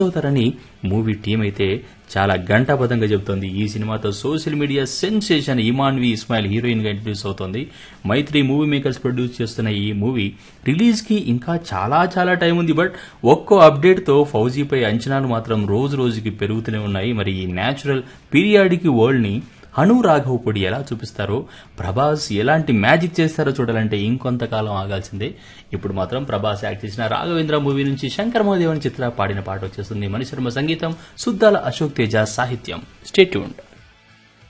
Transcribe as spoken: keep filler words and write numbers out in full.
అవుతారని movie team అయితే చాలా గంటాబద్ధంగా చెబుతోంది. ఈ సినిమాతో social media sensation Imanvi Ismail heroine గా ఇంట్రడ్యూస్ అవుతోంది. మైత్రి మూవీ మేకర్స్ ప్రొడ్యూస్ చేస్తున్న ఈ మూవీ రిలీజ్ కి ఇంకా చాలా చాలా టైం ఉంది. బట్ ఒక్కో అప్డేట్ తో ఫౌజీపై అంచనాలు మాత్రం రోజు రోజుకి పెరుగుతూనే ఉన్నాయి. మరి ఈ న్యాచురల్ పీరియాడిక్ వరల్డ్ ని హను రాఘవపూడి ఎలా చూపిస్తారో, ప్రభాస్ ఎలాంటి మ్యాజిక్ చేస్తారో చూడాలంటే ఇంకొంతకాలం ఆగాల్సిందే. ఇప్పుడు మాత్రం ప్రభాస్ యాక్ట్ చేసిన రాఘవేంద్ర మూవీ నుంచి శంకర్ మహాదేవన్ చిత్ర పాడిన పాట వచ్చేస్తుంది. మణిశర్మ సంగీతం, సుద్దాల అశోక్ తేజ సాహిత్యం. Stay tuned.